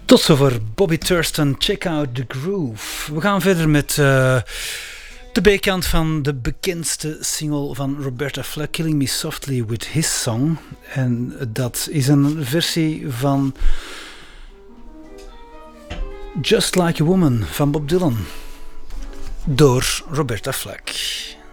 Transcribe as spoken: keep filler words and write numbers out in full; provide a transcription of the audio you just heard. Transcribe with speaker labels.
Speaker 1: Tot zover Bobby Thurston, Check Out The Groove. We gaan verder met uh, de B-kant van de bekendste single van Roberta Flack, Killing Me Softly With His Song. En dat is een versie van Just Like A Woman van Bob Dylan door Roberta Flack.